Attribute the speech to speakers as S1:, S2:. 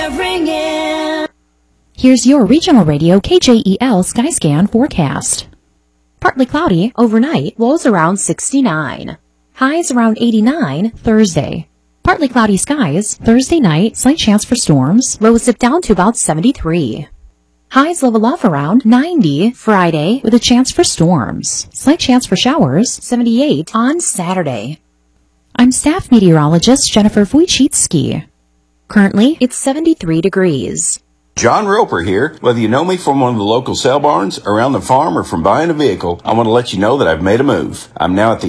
S1: Ringing.
S2: Here's your regional radio KJEL Skyscan forecast. Partly cloudy overnight, lows around 69. Highs around 89 Thursday. Partly cloudy skies Thursday night, slight chance for storms, lows dip down to about 73. Highs level off around 90 Friday with a chance for storms. Slight chance for showers 78 on Saturday. I'm staff meteorologist Jennifer Wojcicki. Currently, it's 73 degrees.
S3: John Roper here. Whether you know me from one of the local sale barns, around the farm, or from buying a vehicle, I want to let you know that I've made a move. I'm now at the